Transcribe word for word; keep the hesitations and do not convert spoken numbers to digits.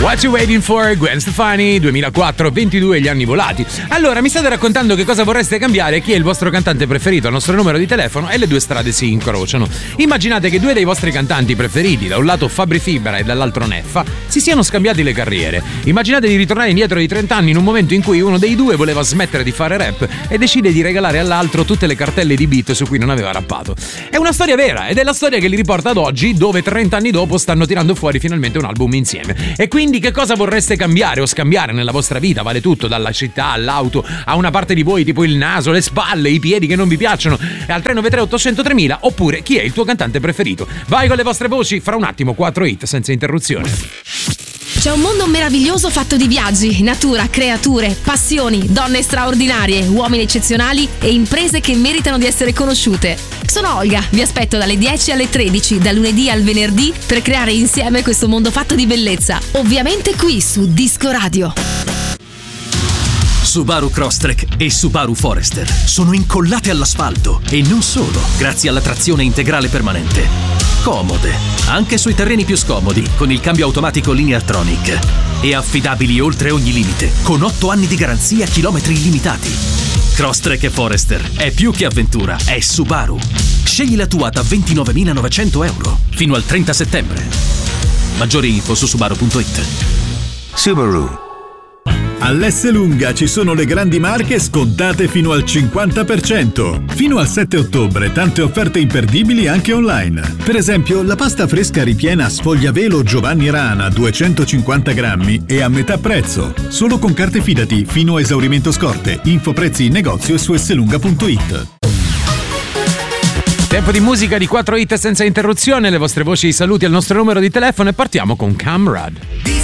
What You Waiting For, Gwen Stefani, duemilaquattro, ventidue gli anni volati. Allora, mi state raccontando che cosa vorreste cambiare, chi è il vostro cantante preferito, il nostro numero di telefono e le due strade si incrociano. Immaginate che due dei vostri cantanti preferiti, da un lato Fabri Fibra e dall'altro Neffa, si siano scambiati le carriere. Immaginate di ritornare indietro di trenta anni in un momento in cui uno dei due voleva smettere di fare rap e decide di regalare all'altro tutte le cartelle di beat su cui non aveva rappato. È una storia vera ed è la storia che li riporta ad oggi, dove trenta anni dopo stanno tirando fuori finalmente un album insieme. E quindi che cosa vorreste cambiare o scambiare nella vostra vita? Vale tutto, dalla città all'auto, a una parte di voi tipo il naso, le spalle, i piedi che non vi piacciono, al tre nove tre otto zero zero tremila, oppure chi è il tuo cantante preferito? Vai con le vostre voci, fra un attimo quattro hit senza interruzione. C'è un mondo meraviglioso fatto di viaggi, natura, creature, passioni, donne straordinarie, uomini eccezionali e imprese che meritano di essere conosciute. Sono Olga, vi aspetto dalle dieci alle tredici, da lunedì al venerdì, per creare insieme questo mondo fatto di bellezza. Ovviamente qui su Disco Radio. Subaru Crosstrek e Subaru Forester sono incollate all'asfalto e non solo, grazie alla trazione integrale permanente. Comode, anche sui terreni più scomodi, con il cambio automatico Lineartronic. E affidabili oltre ogni limite, con otto anni di garanzia, chilometri illimitati. Crosstrek e Forester è più che avventura, è Subaru. Scegli la tua da ventinovemilanovecento euro fino al trenta settembre. Maggiori info su subaru punto it. Subaru. All'Esselunga ci sono le grandi marche scontate fino al cinquanta per cento. Fino al sette ottobre tante offerte imperdibili anche online. Per esempio, la pasta fresca ripiena Sfogliavelo Giovanni Rana duecentocinquanta grammi è a metà prezzo. Solo con carte Fidati fino a esaurimento scorte. Info prezzi in negozio e su esselunga punto it. Tempo di musica di quattro hit senza interruzione, le vostre voci di saluti al nostro numero di telefono e partiamo con Camrad.